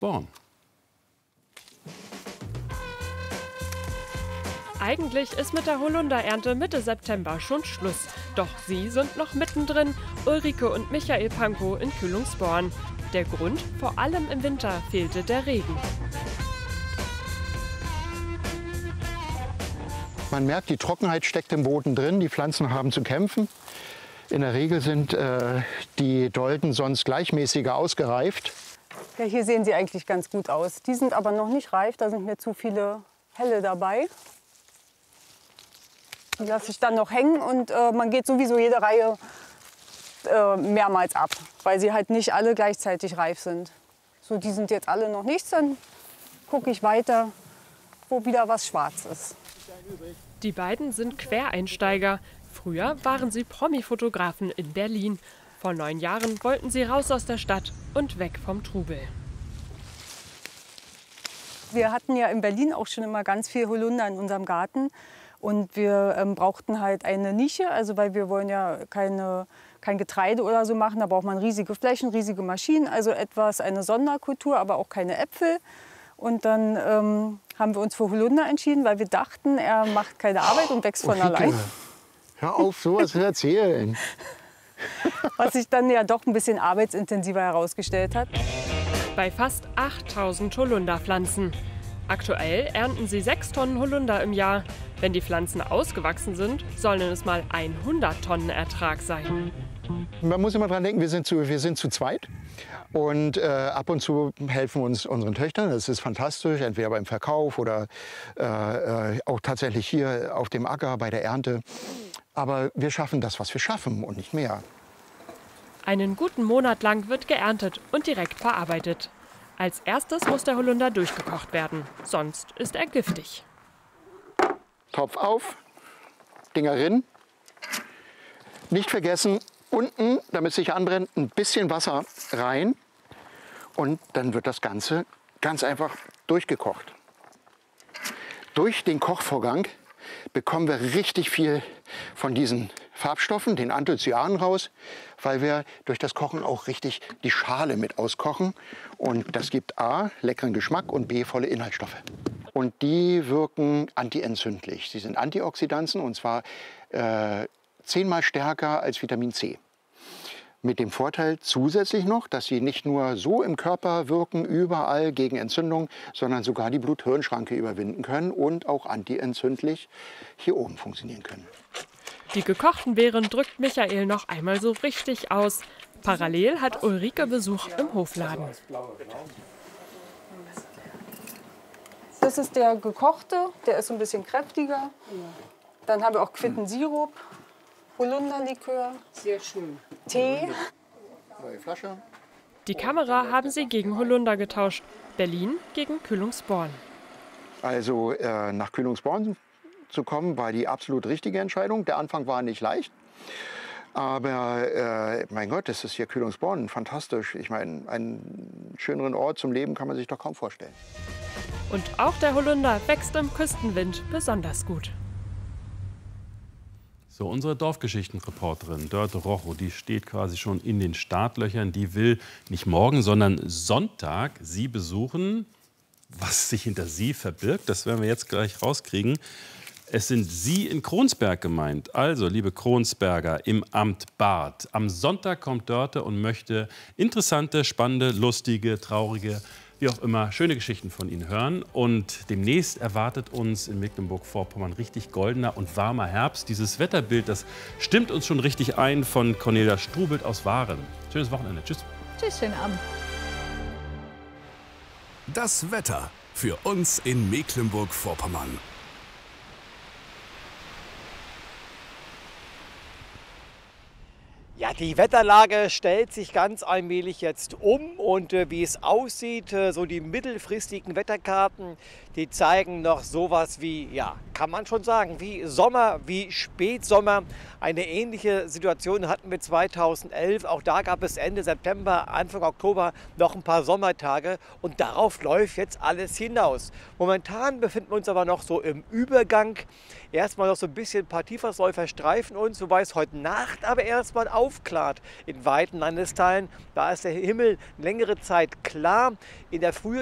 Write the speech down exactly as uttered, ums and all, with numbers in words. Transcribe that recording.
Born. Eigentlich ist mit der Holunderernte Mitte September schon Schluss. Doch sie sind noch mittendrin, Ulrike und Michael Pankow in Kühlungsborn. Der Grund? Vor allem im Winter fehlte der Regen. Man merkt, die Trockenheit steckt im Boden drin, die Pflanzen haben zu kämpfen. In der Regel sind äh, die Dolden sonst gleichmäßiger ausgereift. Ja, hier sehen sie eigentlich ganz gut aus. Die sind aber noch nicht reif, da sind mir zu viele helle dabei. Die lasse ich dann noch hängen und äh, man geht sowieso jede Reihe äh, mehrmals ab, weil sie halt nicht alle gleichzeitig reif sind. So, die sind jetzt alle noch nichts, dann gucke ich weiter, wo wieder was schwarz ist. Die beiden sind Quereinsteiger. Früher waren sie Promi-Fotografen in Berlin. Vor neun Jahren wollten sie raus aus der Stadt und weg vom Trubel. Wir hatten ja in Berlin auch schon immer ganz viel Holunder in unserem Garten. Und wir ähm, brauchten halt eine Nische, also weil wir wollen ja keine, kein Getreide oder so machen. Da braucht man riesige Flächen, riesige Maschinen, also etwas, eine Sonderkultur, aber auch keine Äpfel. Und dann ähm, haben wir uns für Holunder entschieden, weil wir dachten, er macht keine Arbeit und wächst von allein. Hör auf, sowas zu erzählen. Was sich dann ja doch ein bisschen arbeitsintensiver herausgestellt hat. Bei fast achttausend Holunderpflanzen. Aktuell ernten sie sechs Tonnen Holunder im Jahr. Wenn die Pflanzen ausgewachsen sind, sollen es mal hundert Tonnen Ertrag sein. Man muss immer dran denken, wir sind zu, wir sind zu zweit. Und äh, ab und zu helfen uns unseren Töchtern. Das ist fantastisch, entweder beim Verkauf oder äh, auch tatsächlich hier auf dem Acker bei der Ernte. Aber wir schaffen das, was wir schaffen und nicht mehr. Einen guten Monat lang wird geerntet und direkt verarbeitet. Als erstes muss der Holunder durchgekocht werden, sonst ist er giftig. Topf auf, Dinger rin. Nicht vergessen, unten, damit es sich anbrennt, ein bisschen Wasser rein. Und dann wird das Ganze ganz einfach durchgekocht. Durch den Kochvorgang bekommen wir richtig viel von diesen Farbstoffen, den Anthocyanen raus, weil wir durch das Kochen auch richtig die Schale mit auskochen. Und das gibt A, leckeren Geschmack und B, volle Inhaltsstoffe. Und die wirken antientzündlich. Sie sind Antioxidantien und zwar äh, zehnmal stärker als Vitamin C. Mit dem Vorteil zusätzlich noch, dass sie nicht nur so im Körper wirken, überall gegen Entzündung, sondern sogar die Blut-Hirn-Schranke überwinden können und auch antientzündlich hier oben funktionieren können. Die gekochten Beeren drückt Michael noch einmal so richtig aus. Parallel hat Ulrike Besuch im Hofladen. Das ist der gekochte, der ist ein bisschen kräftiger. Dann haben wir auch Quittensirup, Holunderlikör, sehr schön. Tee. Neue Flasche. Die Kamera haben sie gegen Holunder getauscht. Berlin gegen Kühlungsborn. Also äh, nach Kühlungsborn zu kommen, war die absolut richtige Entscheidung. Der Anfang war nicht leicht. Aber äh, mein Gott, das ist hier Kühlungsborn, fantastisch. Ich meine, einen schöneren Ort zum Leben kann man sich doch kaum vorstellen. Und auch der Holunder wächst im Küstenwind besonders gut. So, unsere Dorfgeschichtenreporterin Dörte Rochow, die steht quasi schon in den Startlöchern. Die will nicht morgen, sondern Sonntag Sie besuchen. Was sich hinter Sie verbirgt, das werden wir jetzt gleich rauskriegen. Es sind Sie in Kronsberg gemeint. Also, liebe Kronsberger im Amt Barth. Am Sonntag kommt Dörte und möchte interessante, spannende, lustige, traurige, wie auch immer, schöne Geschichten von Ihnen hören. Und demnächst erwartet uns in Mecklenburg-Vorpommern richtig goldener und warmer Herbst. Dieses Wetterbild, das stimmt uns schon richtig ein, von Cornelia Strubelt aus Waren. Schönes Wochenende. Tschüss. Tschüss, schönen Abend. Das Wetter für uns in Mecklenburg-Vorpommern. Ja, die Wetterlage stellt sich ganz allmählich jetzt um und äh, wie es aussieht, äh, so die mittelfristigen Wetterkarten, die zeigen noch sowas wie, ja, kann man schon sagen, wie Sommer, wie Spätsommer. Eine ähnliche Situation hatten wir zweitausendelf. Auch da gab es Ende September, Anfang Oktober noch ein paar Sommertage und darauf läuft jetzt alles hinaus. Momentan befinden wir uns aber noch so im Übergang. Erstmal noch so ein bisschen ein paar Tiefersläufer streifen uns, wobei es heute Nacht aber erstmal aufklappt. ausgeklart. In weiten Landesteilen, da ist der Himmel längere Zeit klar. In der Früh